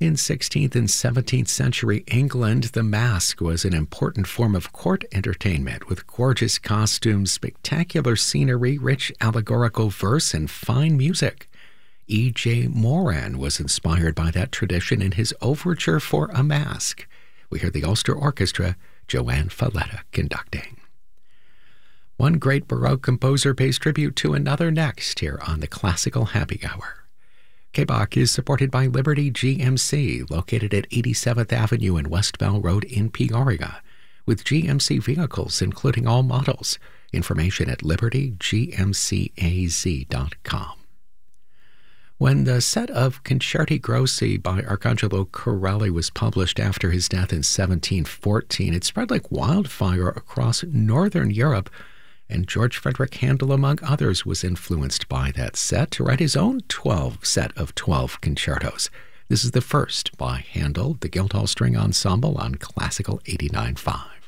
In 16th and 17th century England, the masque was an important form of court entertainment with gorgeous costumes, spectacular scenery, rich allegorical verse, and fine music. E.J. Moran was inspired by that tradition in his Overture for a Masque. We hear the Ulster Orchestra, Joanne Falletta conducting. One great Baroque composer pays tribute to another next here on the Classical Happy Hour. K-Bach is supported by Liberty GMC, located at 87th Avenue and West Bell Road in Peoria, with GMC vehicles including all models. Information at libertygmcaz.com. When the set of Concerti Grossi by Arcangelo Corelli was published after his death in 1714, it spread like wildfire across northern Europe, and George Frederick Handel, among others, was influenced by that set to write his own set of 12 concertos. This is the first by Handel, the Guildhall String Ensemble on Classical 89.5.